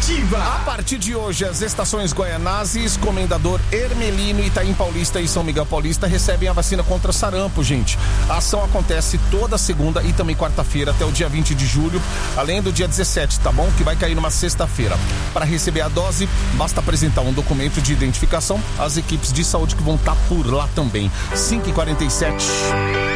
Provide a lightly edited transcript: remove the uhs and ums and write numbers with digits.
Ativa. A partir de hoje, as estações Guaianazes, Comendador Hermelino, Itaim Paulista e São Miguel Paulista recebem a vacina contra sarampo, gente. A ação acontece toda segunda e também quarta-feira até o dia 20 de julho, além do dia 17, tá bom? Que vai cair numa sexta-feira. Para receber a dose, basta apresentar um documento de identificação. As equipes de saúde que vão estar por lá também. 5h47.